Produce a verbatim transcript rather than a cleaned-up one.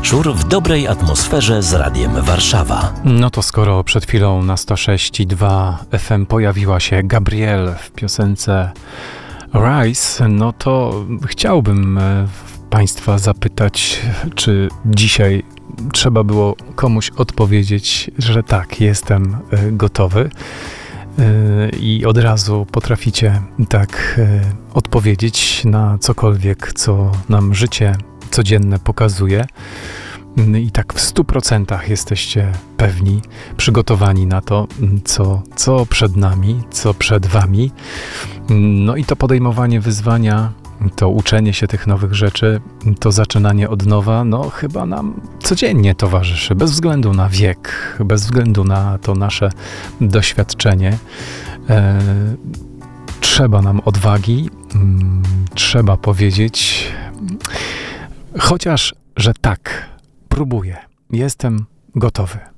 wieczór w dobrej atmosferze z Radiem Warszawa. No to skoro przed chwilą na sto sześć i dwa F M pojawiła się Gabrielle w piosence Rise, no to chciałbym Państwa zapytać, czy dzisiaj trzeba było komuś odpowiedzieć, że tak, jestem gotowy i od razu potraficie tak odpowiedzieć na cokolwiek, co nam życie codzienne pokazuje i tak w stu procentach jesteście pewni, przygotowani na to, co, co przed nami, co przed wami. No i to podejmowanie wyzwania, to uczenie się tych nowych rzeczy, to zaczynanie od nowa, no chyba nam codziennie towarzyszy, bez względu na wiek, bez względu na to nasze doświadczenie. E, trzeba nam odwagi, m, trzeba powiedzieć, chociaż, że tak, próbuję, jestem gotowy.